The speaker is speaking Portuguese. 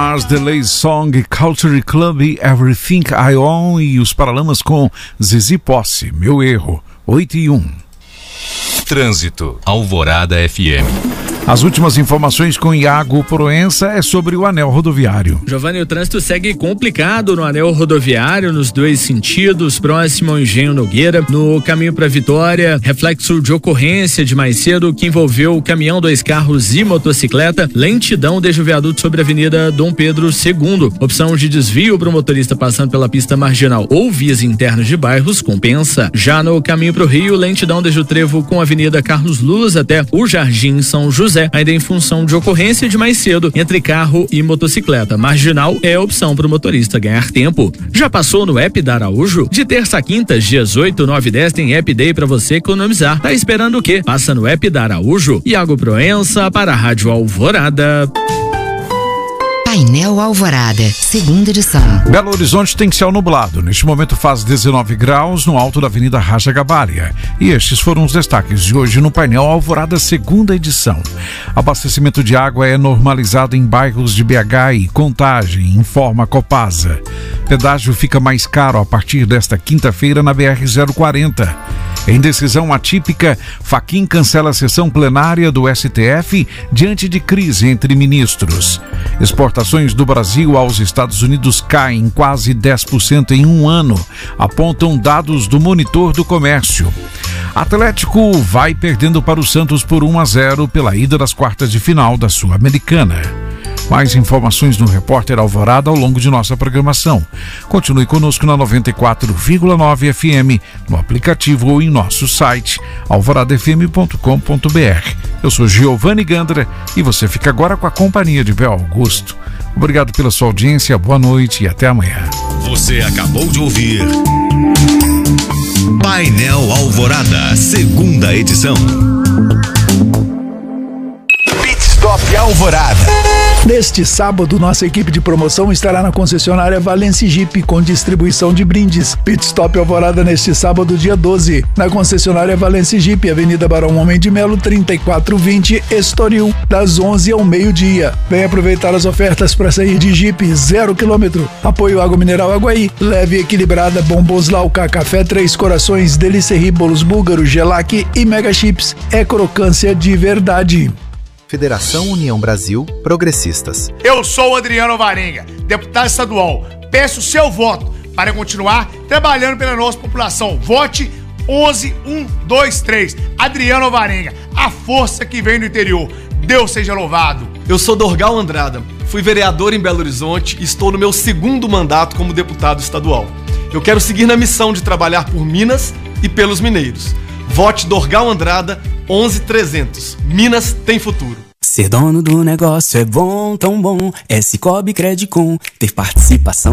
Mars, The Lazy Song, Culture Club, Everything I Own e os Paralamas com Zizi Posse, Meu Erro, 8:01. Trânsito, Alvorada FM. As últimas informações com Iago Proença é sobre o anel rodoviário. Giovanni, o trânsito segue complicado no anel rodoviário nos dois sentidos, próximo ao Engenho Nogueira, no caminho para Vitória, reflexo de ocorrência de mais cedo que envolveu o caminhão, 2 carros e motocicleta, lentidão desde o viaduto sobre a Avenida Dom Pedro II. Opção de desvio para o motorista passando pela pista marginal ou vias internas de bairros, compensa. Já no caminho para o Rio, lentidão desde o trevo com a Avenida Carlos Luz até o Jardim São José, ainda em função de ocorrência de mais cedo entre carro e motocicleta. Marginal é a opção para o motorista ganhar tempo. Já passou no app da Araújo? De terça a quinta, dias 8, 9 e 10 tem App Day para você economizar. Tá esperando o quê? Passa no app da Araújo. Iago Proença para a Rádio Alvorada. Painel Alvorada, segunda edição. Belo Horizonte tem céu nublado. Neste momento faz 19 graus no alto da Avenida Raja Gabarria. E estes foram os destaques de hoje no Painel Alvorada, segunda edição. Abastecimento de água é normalizado em bairros de BH e Contagem, informa a Copasa. Pedágio fica mais caro a partir desta quinta-feira na BR-040. Em decisão atípica, Fachin cancela a sessão plenária do STF diante de crise entre ministros. Exportações do Brasil aos Estados Unidos caem quase 10% em um ano, apontam dados do Monitor do Comércio. Atlético vai perdendo para o Santos por 1-0 pela ida das quartas de final da Sul-Americana. Mais informações no Repórter Alvorada ao longo de nossa programação. Continue conosco na 94,9 FM, no aplicativo ou em nosso site alvoradafm.com.br. Eu sou Giovanni Gandra e você fica agora com a companhia de Bel Augusto. Obrigado pela sua audiência, boa noite e até amanhã. Você acabou de ouvir Painel Alvorada, segunda edição. Pit Stop Alvorada. Neste sábado, nossa equipe de promoção estará na concessionária Valence Jeep com distribuição de brindes. Pit Stop Alvorada neste sábado, dia 12, na concessionária Valence Jeep, Avenida Barão Homem de Melo, 3420, Estoril, das 11 ao meio-dia. Venha aproveitar as ofertas para sair de Jeep 0 km. Apoio Água Mineral Aguaí, Leve e Equilibrada, Bombons Lauca, Café Três Corações, Delicerri, Bolos Búlgaro, Gelac e Mega Chips. É crocância de verdade. Federação União Brasil Progressistas. Eu sou o Adriano Varenga, deputado estadual. Peço o seu voto para continuar trabalhando pela nossa população. Vote 11123. Adriano Varenga, a força que vem do interior. Deus seja louvado. Eu sou Dorgal Andrada, fui vereador em Belo Horizonte e estou no meu segundo mandato como deputado estadual. Eu quero seguir na missão de trabalhar por Minas e pelos mineiros. Vote Dorgal Andrada 11300. Minas tem futuro. Ser dono do negócio é bom, tão bom. É Cicobi Credicom. Ter participação